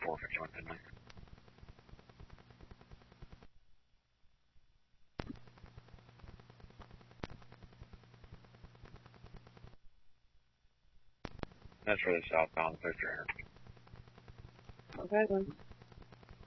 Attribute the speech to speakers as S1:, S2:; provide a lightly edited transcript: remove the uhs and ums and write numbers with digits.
S1: 451 Finley. That's for the southbound 5300.
S2: Okay, then.